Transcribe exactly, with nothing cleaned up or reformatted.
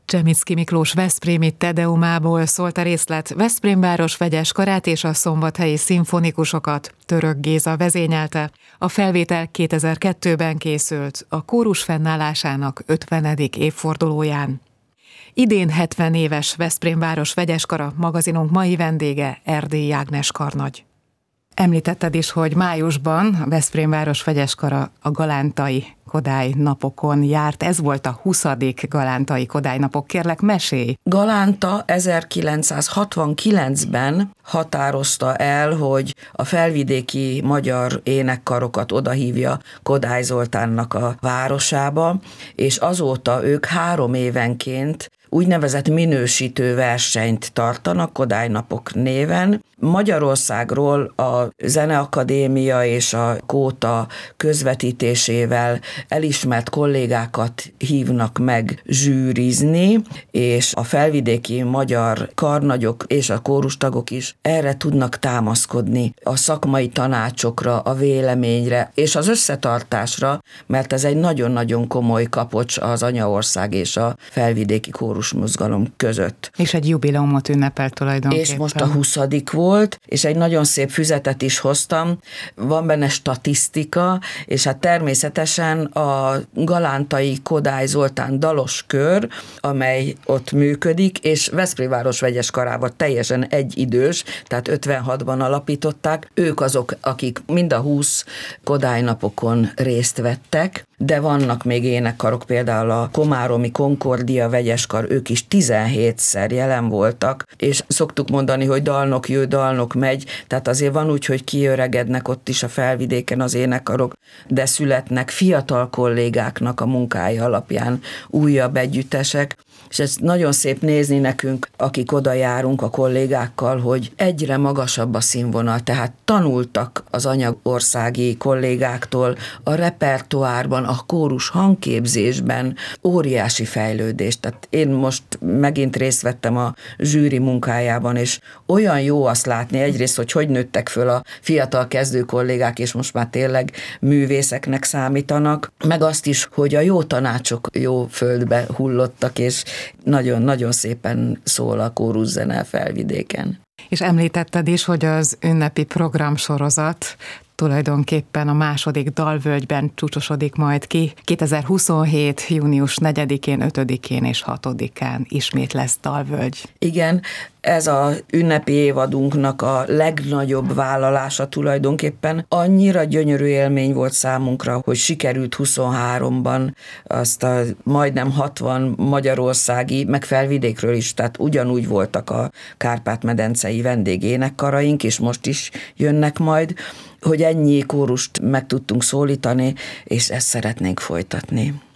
Csemicki Miklós veszprémi Tedeumából szólt a részlet. Veszprém város vegyes karát és a szombathelyi szimfonikusokat Török Géza vezényelte. A felvétel kétezer-kettőben készült, a kórus fennállásának ötvenedik évfordulóján. Idén hetven éves Veszprém város vegyes kara, magazinunk mai vendége Erdélyi Ágnes karnagy. Említetted is, hogy májusban a Veszprém város vegyes kara a Galántai Kodály napokon járt. Ez volt a huszadik Galántai Kodály napok. Kérlek, mesélj! Galánta ezerkilencszázhatvankilencben határozta el, hogy a felvidéki magyar énekkarokat odahívja Kodály Zoltánnak a városába, és azóta ők három évenként úgynevezett minősítő versenyt tartanak Kodály napok néven. Magyarországról a Zeneakadémia és a Kóta közvetítésével elismert kollégákat hívnak meg zsűrizni, és a felvidéki magyar karnagyok és a kórustagok is erre tudnak támaszkodni, a szakmai tanácsokra, a véleményre és az összetartásra, mert ez egy nagyon-nagyon komoly kapocs az anyaország és a felvidéki kórusmozgalom között. És egy jubileumot ünnepelt tulajdonképpen. És most a huszadik volt, és egy nagyon szép füzetet is hoztam, van benne statisztika, és hát természetesen a Galántai Kodály Zoltán dalos kör, amely ott működik, és Veszprém város vegyes karával teljesen egyidős, tehát ötvenhatban alapították, ők azok, akik mind a húsz Kodály napokon részt vettek, de vannak még énekkarok, például a komáromi Concordia vegyeskar, ők is tizenhétszer jelen voltak, és szoktuk mondani, hogy dalnok jő, dalnok megy, tehát azért van úgy, hogy kiöregednek ott is a felvidéken az énekkarok, de születnek fiatal kollégáknak a munkája alapján újabb együttesek, és ez nagyon szép nézni nekünk, akik oda járunk a kollégákkal, hogy egyre magasabb a színvonal, tehát tanultak az anyagországi kollégáktól a repertoárban, a kórus hangképzésben óriási fejlődést. Tehát én most megint részt vettem a zsűri munkájában, és olyan jó azt látni egyrészt, hogy hogy nőttek föl a fiatal kezdő kollégák, és most már tényleg művészeknek számítanak, meg azt is, hogy a jó tanácsok jó földbe hullottak, és nagyon-nagyon szépen szól a kóruszene felvidéken. És említetted is, hogy az ünnepi programsorozat tulajdonképpen a második Dalvölgyben csúcsosodik majd ki. kétezer-huszonhét. június negyedikén, ötödikén és hatodikán ismét lesz Dalvölgy. Igen, ez a ünnepi évadunknak a legnagyobb vállalása tulajdonképpen. Annyira gyönyörű élmény volt számunkra, hogy sikerült huszonháromban azt a majdnem hatvan magyarországi, meg felvidékről is, tehát ugyanúgy voltak a Kárpát-medencei vendégénekkaraink, és most is jönnek majd, hogy ennyi kórust meg tudtunk szólítani, és ezt szeretnénk folytatni.